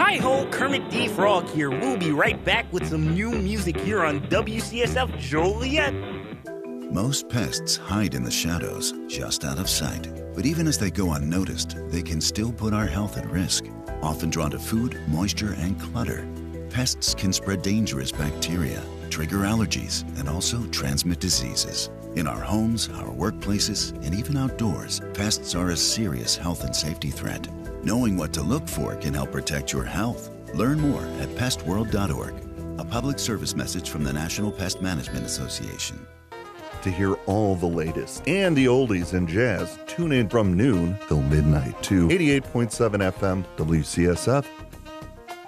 Hi-ho, Kermit D. Frog here. We'll be right back with some new music here on WCSF Joliet. Most pests hide in the shadows, just out of sight. But even as they go unnoticed, they can still put our health at risk. Often drawn to food, moisture, and clutter, pests can spread dangerous bacteria, trigger allergies, and also transmit diseases. In our homes, our workplaces, and even outdoors, pests are a serious health and safety threat. Knowing what to look for can help protect your health. Learn more at pestworld.org. A public service message from the National Pest Management Association. To hear all the latest and the oldies in jazz, tune in from noon till midnight to 88.7 FM WCSF